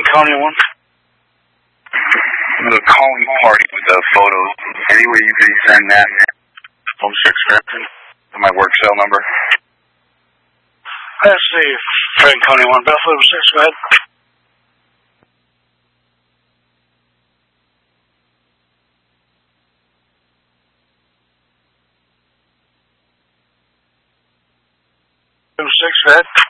Franconia 1. The calling party with the photos. Any way you can send that? Phone 6 to my work cell number. Let's see. Franconia 1, Buffalo 6, go ahead. Go ahead.